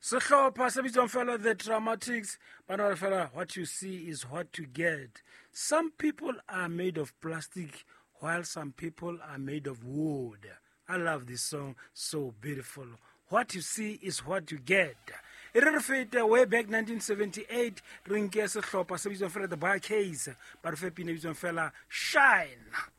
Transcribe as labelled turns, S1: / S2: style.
S1: Sehlopha se bitswang fela The Dramatics, bana fela what you see is what you get. Some people are made of plastic while some people are made of wood. I love this song, so beautiful. What you see is what you get. It reflected way back 1978, ring ke sehlopha se bitswang fela The Bar Case, ba re fe pina bitswang fela Shine.